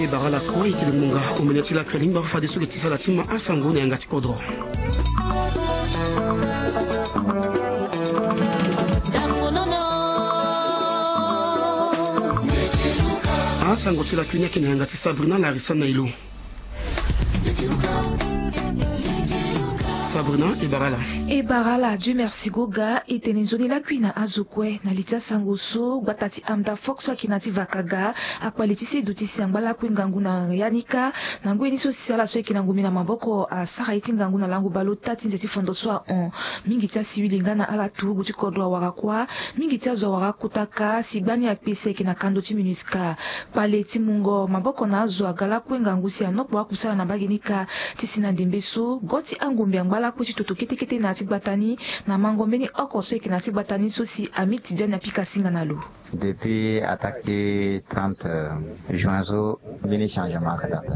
e barala ko itile munga umenyati la kalimba fa desu getisa la tima asango ne ngati kodro asango tila kunya kene ngati Sabrina Larissa Nailo Sabrina Ebarala Dieu merci Goga itenenzoni la kuina azukwe na litia sangusu batati amda foxwa kinati vakaga akwalitisi dutisi ambala kwingangu na yanika nangu eniso sala swe kinangumi na maboko a saraiti ngangu na langu balo tati nzeti fondo swa on mingi tia siwilinga na ala tugu tikodwa warakwa mingi tia zo warakutaka sibani akpise kina kando ti minuska paleti mungo maboko na azu agala kwingangu si anokbo akusala na baginika tisina ndembesu goti angumbi ambala kuti tutukete na tibatani na mangombeni okoso ekina tibatani sosi amiti jana pika singa nalu. Depuis attaque 30 juin zo bini changement kadapa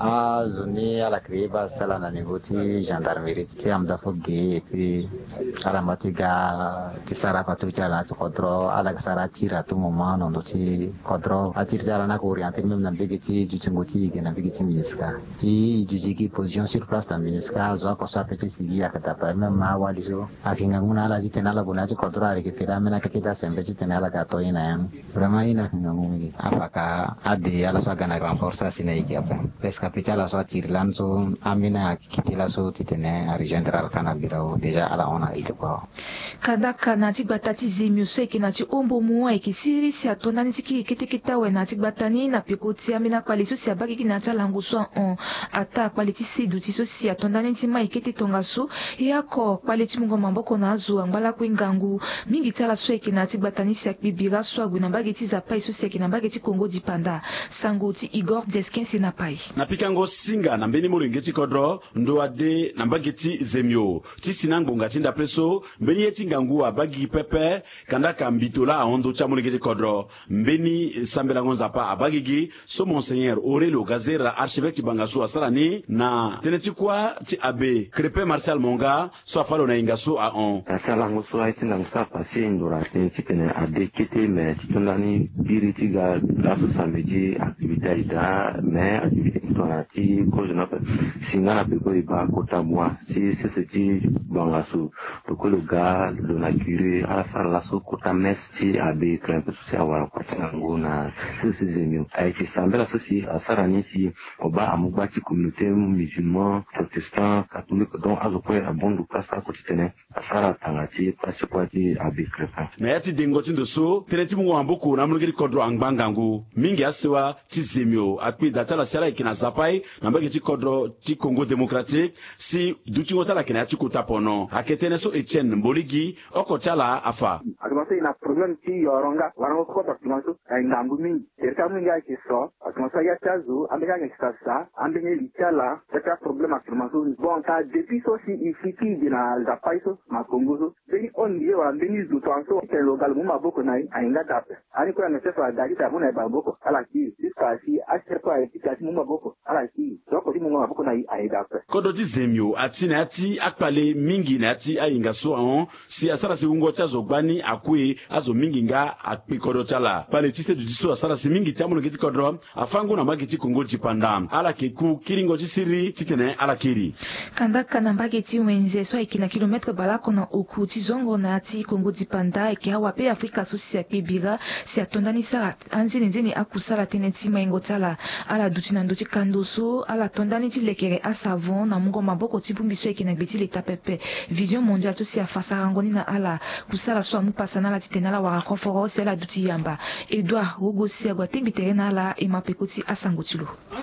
a zone à la créer base tala na niveau ti gendarmerie ti amda fogue et puis à la matiga ti sara patu chala to kodro ala sara tira to moment no ti kodro atirja na ko orienter même na begeti jutingoti ke na begeti miniska i jujiki position sur place na miniska zo ko sa petit civil kadapa même ma walizo akinga nguna la jitena la bona ti kodro a récupérer mena ketita sembe jitena la gato ina vraiment ina ngumigi afaka ade ala swa gana renforcer sinaiki apa presque pitala swa tirlanzo amina kitila so titene a rejoindre al kanabirao déjà ala ona ite ko kadaka na tibatati zemio so ekinati ombo muwa ekisiri si atondani tiki keteketa we na tibatani na pikoti amina kwaliso si abaki kinata langu so on ata kwaliti sidu tiso si atondani tima ekete tongaso yako kwaliti mungo mamboko na azu ambala kwingangu mingi tala so ekinati batani si akbibira swagwe na bageti za pai so si na bageti Kongo dipanda sangoti Igor Deskin na pai na pikango singa na mbeni molengeti kodro ndo ade na bageti zemio tisina ngonga tinda preso mbeni yeti ngangu abagi pepe kanda kambitola ondo cha molengeti kodro mbeni sambela ngonza pa abagigi so monseigneur Aurelio Gazera archevêque bangaso asarani na teneti kwa ti abe Crepe Martial Monga so afalo na ingaso a on asala ngoso aiti na musa pasi ndora teneti kene ade kete me tondani biritiga la so samedi activité ida mais activité tonati cause na singana peko iba kota moi si c'est ti bangaso to le gars le na curé ala sala so kota mesti abe Crepe social wa kwa ngona c'est mieux avec sambela soci asarani si oba amugba ti communauté musulman protestant catholique donc azokwe abondo place ko titene asara tangati place ko ti abe Crepe na yati dengo tindo so teneti mungu amboko na mulugeri kodro angbangangu mingi asewa ti zemio akpi datala sala ikina zapai na mbagi ti kodro ti Congo démocratique si dutingo tala kina ti kutapono aketene so Etienne Mboligi oko tala afa akamaso ina problème ti yoronga warango ko akamaso ngambu mingi serika mingi ake so akamaso ya chazo ambega ngekisa ambenge litala tata problème akamaso bon ta depuis so si ifiki dina zapai so ma Congo so beni onye wa beni zutanso ke local mu maboko na ainga tape ani ko na sefa dadi ta muna ba boko ala ki diskasi asepa etikati mu maboko ala ki doko di mu maboko na ainga tape kodo ti zemio atina ati akpale mingi na ati ainga so on si asara se ungo cha zogbani akwe azo mingi nga akpi kodo chala pale ti se du so asara se mingi cha muno geti kodo afango na mageti Kongo jipanda ala ke ku kiringo ti siri titene ala kiri kandaka na mageti wenze so ikina kilometre balako na oku ti zongo na ati Kongo dipanda eke hawa pe Afrika so si akbibira si atondani sa anzini akusala teneti maingo tala ala duti na nduti kandoso ala tondani ti lekere a savon na mungo maboko ti bumbiso eke na gbeti leta pepe vision mondial to si afasa rangoni na ala kusala so amu pasana la titenala wara konforo si ala duti yamba Edouard Rogo si agwa tembi terena ala ema pekoti asangotilo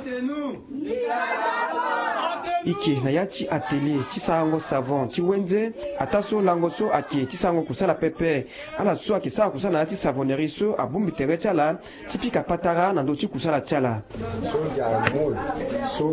ike na yati atelier ti sango savon ti wenze ataso lango so ake ti sango kusala pepe ala so ake sa kusala na ti savonnerie so abumbi tere ti ala ti pika patara na ndo ti kusala ti ala